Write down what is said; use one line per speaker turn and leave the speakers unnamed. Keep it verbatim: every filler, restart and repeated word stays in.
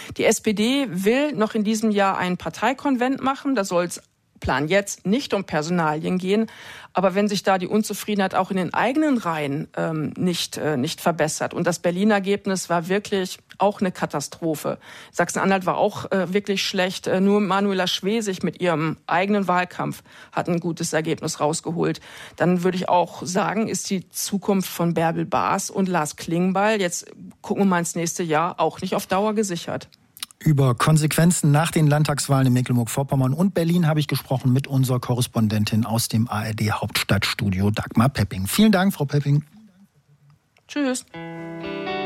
Die S P D will noch in diesem Jahr einen Parteikonvent machen. Da soll es Plan jetzt nicht um Personalien gehen. Aber wenn sich da die Unzufriedenheit auch in den eigenen Reihen ähm, nicht, äh, nicht verbessert. Und das Berliner Ergebnis war wirklich auch eine Katastrophe. Sachsen-Anhalt war auch äh, wirklich schlecht. Äh, nur Manuela Schwesig mit ihrem eigenen Wahlkampf hat ein gutes Ergebnis rausgeholt. Dann würde ich auch sagen, ist die Zukunft von Bärbel Baas und Lars Klingbeil, jetzt gucken wir mal ins nächste Jahr, auch nicht auf Dauer gesichert.
Über Konsequenzen nach den Landtagswahlen in Mecklenburg-Vorpommern und Berlin habe ich gesprochen mit unserer Korrespondentin aus dem A R D Hauptstadtstudio, Dagmar Pepping. Vielen Dank, Frau Pepping.
Tschüss.